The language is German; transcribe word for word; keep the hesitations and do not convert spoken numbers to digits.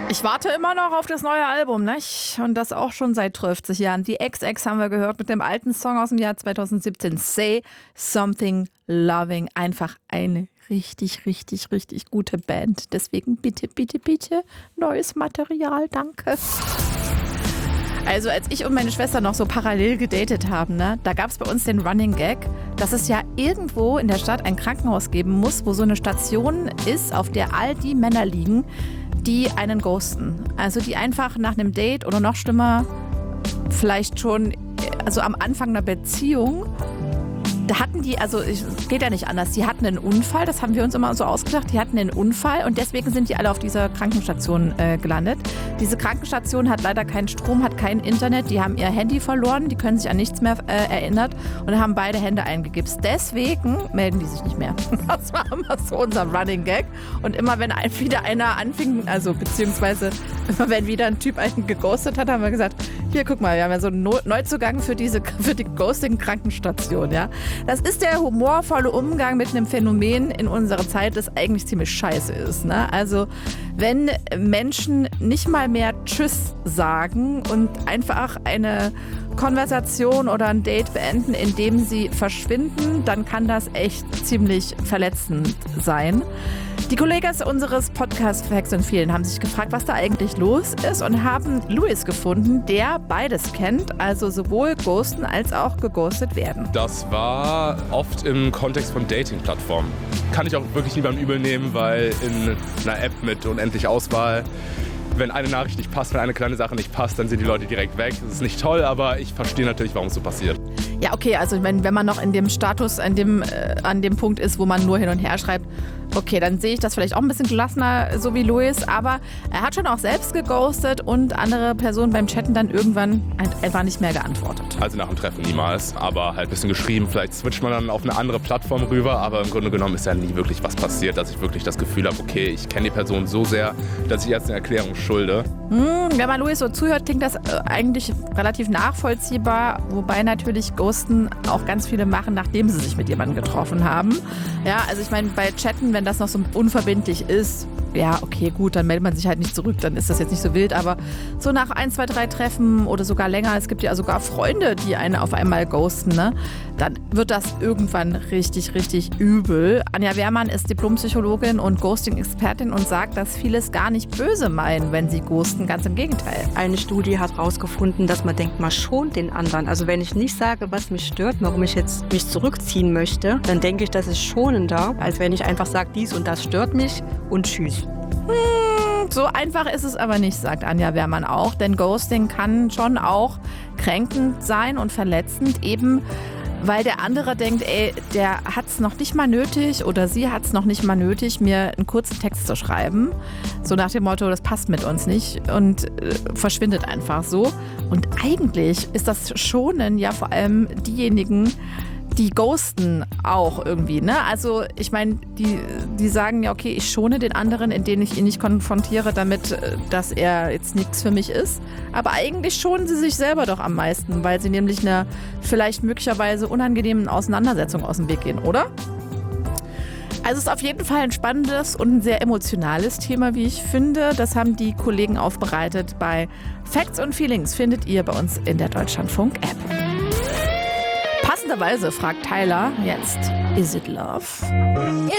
Ich warte immer noch auf das neue Album, nicht? Und das auch schon seit fünfzig Jahren. Die X X haben wir gehört mit dem alten Song aus dem Jahr zweitausendsiebzehn. Say Something Loving. Einfach eine richtig, richtig, richtig gute Band. Deswegen bitte, bitte, bitte neues Material. Danke. Also als ich und meine Schwester noch so parallel gedatet haben, ne, da gab es bei uns den Running Gag, dass es ja irgendwo in der Stadt ein Krankenhaus geben muss, wo so eine Station ist, auf der all die Männer liegen, die einen ghosten. Also die einfach nach einem Date oder noch schlimmer, vielleicht schon also am Anfang einer Beziehung, da hatten die, also es geht ja nicht anders, die hatten einen Unfall, das haben wir uns immer so ausgedacht, die hatten einen Unfall und deswegen sind die alle auf dieser Krankenstation äh, gelandet. Diese Krankenstation hat leider keinen Strom, hat kein Internet, die haben ihr Handy verloren, die können sich an nichts mehr äh, erinnern und haben beide Hände eingegipst. Deswegen melden die sich nicht mehr. Das war immer so unser Running Gag. Und immer wenn ein, wieder einer anfing, also beziehungsweise immer wenn wieder ein Typ einen geghostet hat, haben wir gesagt, hier guck mal, wir haben ja so einen no- Neuzugang für diese für die Ghosting-Krankenstation, ja. Das ist der humorvolle Umgang mit einem Phänomen in unserer Zeit, das eigentlich ziemlich scheiße ist, ne? Also wenn Menschen nicht mal mehr Tschüss sagen und einfach eine Konversation oder ein Date beenden, indem sie verschwinden, dann kann das echt ziemlich verletzend sein. Die Kollegen unseres Podcasts Facts und Vielen haben sich gefragt, was da eigentlich los ist und haben Luis gefunden, der beides kennt, also sowohl ghosten als auch geghostet werden. Das war oft im Kontext von Dating-Plattformen. Kann ich auch wirklich niemandem übel nehmen, weil in einer App mit unendlich Auswahl, wenn eine Nachricht nicht passt, wenn eine kleine Sache nicht passt, dann sind die Leute direkt weg. Das ist nicht toll, aber ich verstehe natürlich, warum es so passiert. Ja, okay, also wenn, wenn man noch in dem Status, an dem, äh, an dem Punkt ist, wo man nur hin und her schreibt, okay, dann sehe ich das vielleicht auch ein bisschen gelassener, so wie Luis, aber er hat schon auch selbst geghostet und andere Personen beim Chatten dann irgendwann einfach nicht mehr geantwortet. Also nach dem Treffen niemals, aber halt ein bisschen geschrieben, vielleicht switcht man dann auf eine andere Plattform rüber, aber im Grunde genommen ist ja nie wirklich was passiert, dass ich wirklich das Gefühl habe, okay, ich kenne die Person so sehr, dass ich jetzt eine Erklärung schulde. Hm, wenn man Luis so zuhört, klingt das eigentlich relativ nachvollziehbar, wobei natürlich Ghosten auch ganz viele machen, nachdem sie sich mit jemandem getroffen haben. Ja, also ich meine, bei Chatten, wenn das noch so unverbindlich ist, ja, okay, gut, dann meldet man sich halt nicht zurück, dann ist das jetzt nicht so wild, aber so nach ein, zwei, drei Treffen oder sogar länger, es gibt ja sogar Freunde, die einen auf einmal ghosten, ne? Dann wird das irgendwann richtig, richtig übel. Anja Wehrmann ist Diplompsychologin und Ghosting-Expertin und sagt, dass viele es gar nicht böse meinen, wenn sie ghosten, ganz im Gegenteil. Eine Studie hat herausgefunden, dass man denkt, man schont den anderen. Also wenn ich nicht sage, was mich stört, warum ich jetzt mich zurückziehen möchte, dann denke ich, das ist schonender, als wenn ich einfach sage, dies und das stört mich und tschüss. Hm, so einfach ist es aber nicht, sagt Anja Wehrmann auch, denn Ghosting kann schon auch kränkend sein und verletzend, eben weil der andere denkt, ey, der hat es noch nicht mal nötig oder sie hat es noch nicht mal nötig, mir einen kurzen Text zu schreiben. So nach dem Motto, das passt mit uns nicht und äh, verschwindet einfach so. Und eigentlich ist das Schonen ja vor allem diejenigen, die ghosten auch irgendwie, ne? Also ich meine, die, die sagen ja, okay, ich schone den anderen, indem ich ihn nicht konfrontiere, damit, dass er jetzt nichts für mich ist. Aber eigentlich schonen sie sich selber doch am meisten, weil sie nämlich einer vielleicht möglicherweise unangenehmen Auseinandersetzung aus dem Weg gehen, oder? Also es ist auf jeden Fall ein spannendes und ein sehr emotionales Thema, wie ich finde. Das haben die Kollegen aufbereitet bei Facts und Feelings, findet ihr bei uns in der Deutschlandfunk-App. Passenderweise fragt Tyler jetzt, is it love?